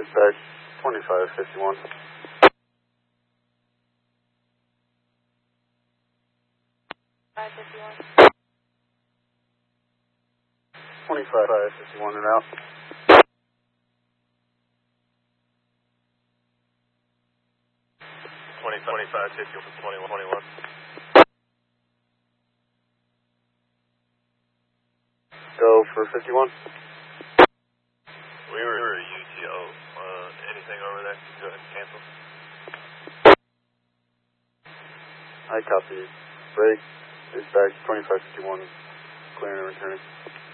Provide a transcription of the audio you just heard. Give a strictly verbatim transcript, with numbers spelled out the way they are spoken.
Dispatch twenty-five fifty-one. five fifty-one. twenty-five fifty-one and out. twenty, twenty-five fifty-one, twenty-one, twenty-one. Go for fifty-one. We were a U T O. Uh, anything over there? Go ahead and cancel. I copy. Break. Dispatch twenty-five fifty-one. Clearing and returning.